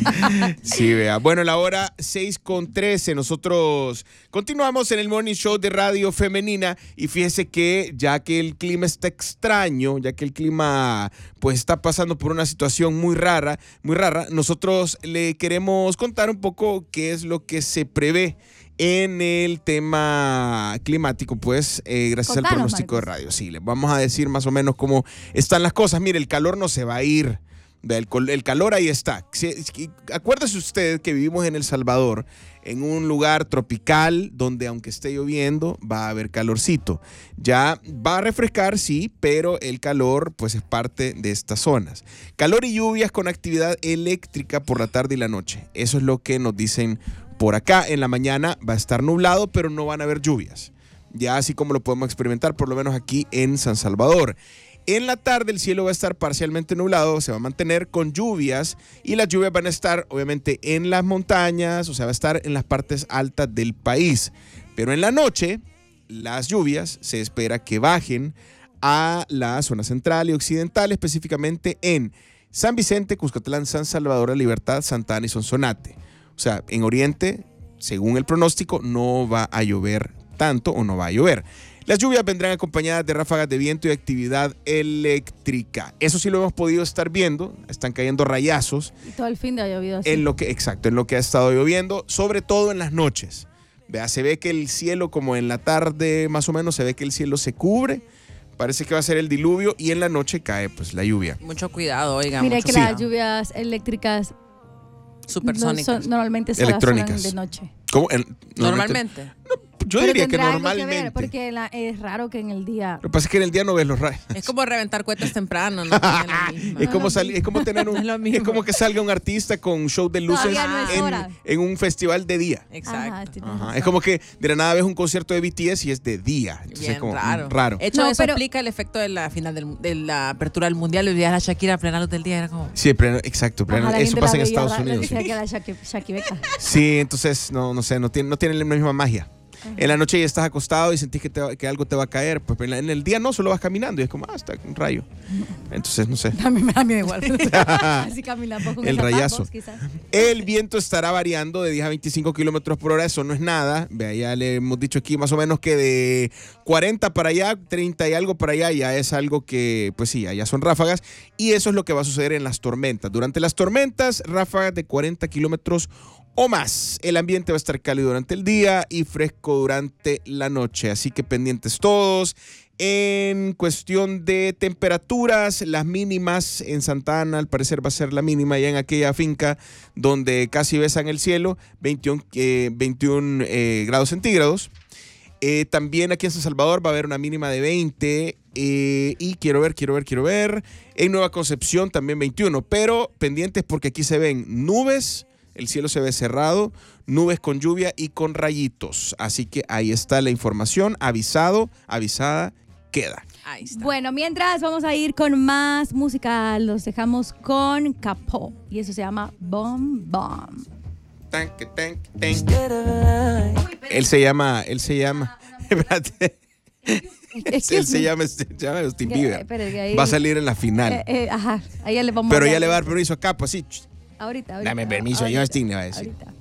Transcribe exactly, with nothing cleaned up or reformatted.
Sí, vea. Bueno, la hora seis con trece. Nosotros continuamos en el Morning Show de Radio Femenina. Y fíjese que ya que el clima está extraño, ya que el clima pues está pasando por una situación muy rara, muy rara, nosotros le queremos contar un poco qué es lo que se prevé en el tema climático, pues, eh, gracias Contanos, al pronóstico Marcos. de radio. Sí, les vamos a decir más o menos cómo están las cosas. Mire, el calor no se va a ir. El, el calor ahí está. Acuérdese usted que vivimos en El Salvador, en un lugar tropical donde aunque esté lloviendo va a haber calorcito. Ya va a refrescar, sí, pero el calor pues es parte de estas zonas. Calor y lluvias con actividad eléctrica por la tarde y la noche. Eso es lo que nos dicen por acá. En la mañana va a estar nublado, pero no van a haber lluvias. Ya así como lo podemos experimentar, por lo menos aquí en San Salvador. En la tarde el cielo va a estar parcialmente nublado, se va a mantener con lluvias y las lluvias van a estar obviamente en las montañas, o sea, va a estar en las partes altas del país. Pero en la noche las lluvias se espera que bajen a la zona central y occidental, específicamente en San Vicente, Cuscatlán, San Salvador, La Libertad, Santa Ana y Sonsonate. O sea, en Oriente, según el pronóstico, no va a llover tanto o no va a llover. Las lluvias vendrán acompañadas de ráfagas de viento y actividad eléctrica. Eso sí lo hemos podido estar viendo. Están cayendo rayazos. Y todo el fin de ha llovido así. En lo que, exacto, en lo que ha estado lloviendo, sobre todo en las noches. Vea, se ve que el cielo, como en la tarde más o menos, se ve que el cielo se cubre. Parece que va a ser el diluvio y en la noche cae pues la lluvia. Mucho cuidado, oiga. Mira mucho que cuidado. las lluvias eléctricas supersónicas no son, normalmente se electrónicas de noche. ¿Cómo? El, normalmente. normalmente. No, yo Pero diría que normalmente. Que ver, porque la, es raro que en el día. Lo que pasa es que en el día no ves los rayos. Es como reventar cohetes temprano. No, es, como salir, es como tener un. es, es como que salga un artista con un show de luces no es en, en un festival de día. Exacto. Ajá, Ajá. Es como que de la nada ves un concierto de B T S y es de día. Entonces Bien es como raro. raro. De hecho, no, eso pero, explica el efecto de la final del, de la apertura del mundial. Y la Shakira a plena luz del día era como. Sí, pleno, exacto. Pleno, ajá, eso pasa en Estados la, Unidos. La, sí. Que la Shaki, Shaki sí, entonces no, no sé, no tiene, no tiene la misma magia. Ajá. En la noche ya estás acostado y sentís que, te, que algo te va a caer. Pues en el día no, solo vas caminando y es como, ah, está un rayo. Entonces, no sé. A mí me da miedo igual. Así caminando con el rayazo. Tapos, quizás. El viento estará variando de diez a veinticinco kilómetros por hora. Eso no es nada. Vea, ya le hemos dicho aquí más o menos que de cuarenta para allá, treinta y algo para allá, ya es algo que, pues sí, ya son ráfagas. Y eso es lo que va a suceder en las tormentas. Durante las tormentas, ráfagas de cuarenta kilómetros o más. El ambiente va a estar cálido durante el día y fresco durante la noche, así que pendientes todos. En cuestión de temperaturas, las mínimas en Santa Ana al parecer va a ser la mínima ya en aquella finca donde casi besan el cielo, veintiuno, eh, veintiuno eh, grados centígrados. Eh, también aquí en San Salvador va a haber una mínima de veinte eh, y quiero ver, quiero ver, quiero ver. En Nueva Concepción también veintiuno, pero pendientes porque aquí se ven nubes. El cielo se ve cerrado, nubes con lluvia y con rayitos. Así que ahí está la información. Avisado, avisada, queda. Ahí está. Bueno, mientras vamos a ir con más música, los dejamos con Capó. Y eso se llama Bom Bom. Tank, tank, tank. Él se llama, él se llama. Espérate. Él se llama, se llama Justin Bieber. Va a salir en la final. Eh, eh, ajá, ahí ya le vamos Pero a ya le va a dar permiso a Capo, así. Ahorita, ahorita. Dame permiso, ahorita, Justin le va a decir. Ahorita.